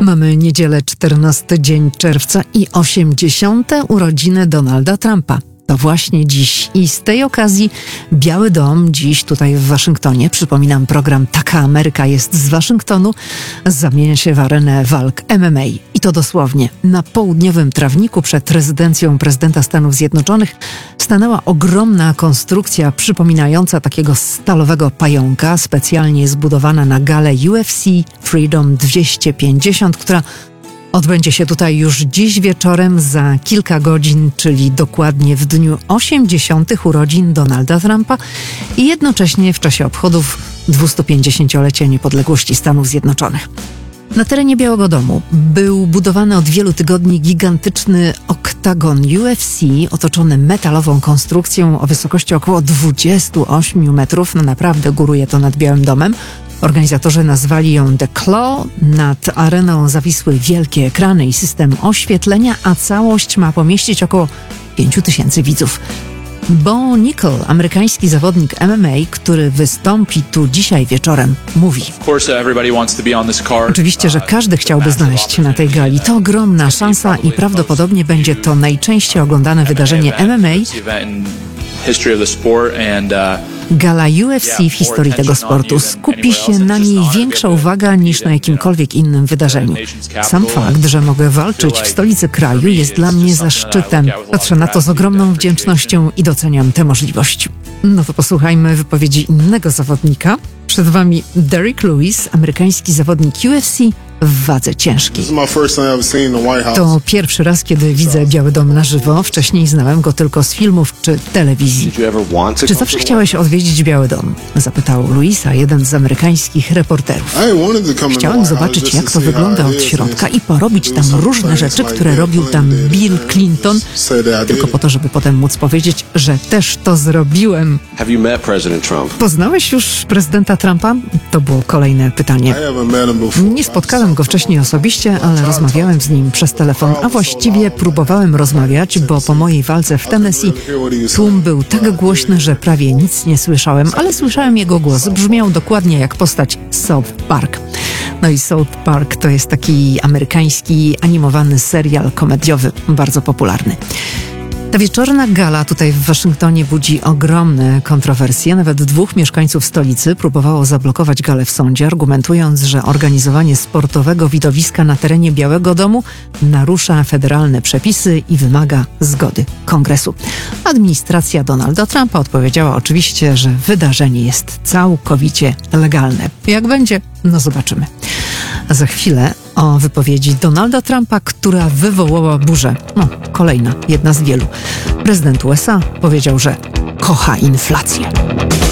Mamy niedzielę, 14 dzień czerwca i 80. urodziny Donalda Trumpa. To właśnie dziś i z tej okazji Biały Dom dziś tutaj w Waszyngtonie, przypominam, program Taka Ameryka jest z Waszyngtonu, zamienia się w arenę walk MMA. I to dosłownie. Na południowym trawniku przed rezydencją prezydenta Stanów Zjednoczonych stanęła ogromna konstrukcja przypominająca takiego stalowego pająka, specjalnie zbudowana na galę UFC Freedom 250, która odbędzie się tutaj już dziś wieczorem za kilka godzin, czyli dokładnie w dniu 80. urodzin Donalda Trumpa i jednocześnie w czasie obchodów 250-lecia niepodległości Stanów Zjednoczonych. Na terenie Białego Domu był budowany od wielu tygodni gigantyczny oktagon UFC otoczony metalową konstrukcją o wysokości około 28 metrów. No naprawdę góruje to nad Białym Domem. Organizatorzy nazwali ją The Claw. Nad areną zawisły wielkie ekrany i system oświetlenia, a całość ma pomieścić około 5000 widzów. Bo Nickel, amerykański zawodnik MMA, który wystąpi tu dzisiaj wieczorem, mówi: Oczywiście, że każdy chciałby znaleźć się na tej gali. To ogromna szansa i prawdopodobnie będzie to najczęściej oglądane wydarzenie MMA. Gala UFC w historii tego sportu. Skupi się na niej większa uwaga niż na jakimkolwiek innym wydarzeniu. Sam fakt, że mogę walczyć w stolicy kraju, jest dla mnie zaszczytem. Patrzę na to z ogromną wdzięcznością i doceniam tę możliwość. No to posłuchajmy wypowiedzi innego zawodnika. Przed wami Derrick Lewis, amerykański zawodnik UFC w wadze ciężkiej. To pierwszy raz, kiedy widzę Biały Dom na żywo. Wcześniej znałem go tylko z filmów czy telewizji. Czy zawsze chciałeś odwiedzić Biały Dom? Zapytał Louisa, jeden z amerykańskich reporterów. Chciałem zobaczyć, jak to wygląda od środka i porobić tam różne rzeczy, które robił tam Bill Clinton, tylko po to, żeby potem móc powiedzieć, że też to zrobiłem. Poznałeś już prezydenta Trumpa? To było kolejne pytanie. Nie spotkałem go wcześniej osobiście, ale rozmawiałem z nim przez telefon, a właściwie próbowałem rozmawiać, bo po mojej walce w Tennessee tłum był tak głośny, że prawie nic nie słyszałem, ale słyszałem jego głos. Brzmiał dokładnie jak postać z South Park. No i South Park to jest taki amerykański animowany serial komediowy, bardzo popularny. Ta wieczorna gala tutaj w Waszyngtonie budzi ogromne kontrowersje. Nawet 2 mieszkańców stolicy próbowało zablokować galę w sądzie, argumentując, że organizowanie sportowego widowiska na terenie Białego Domu narusza federalne przepisy i wymaga zgody Kongresu. Administracja Donalda Trumpa odpowiedziała oczywiście, że wydarzenie jest całkowicie legalne. Jak będzie? No zobaczymy. A za chwilę o wypowiedzi Donalda Trumpa, która wywołała burzę. No, kolejna, jedna z wielu. Prezydent USA powiedział, że kocha inflację.